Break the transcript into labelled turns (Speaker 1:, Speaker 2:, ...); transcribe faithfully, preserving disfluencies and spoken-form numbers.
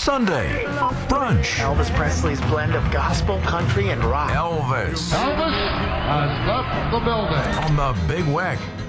Speaker 1: Sunday, brunch.
Speaker 2: Elvis Presley's blend of gospel, country, and rock.
Speaker 1: Elvis
Speaker 3: Elvis has left the building.
Speaker 1: on the Big Weck.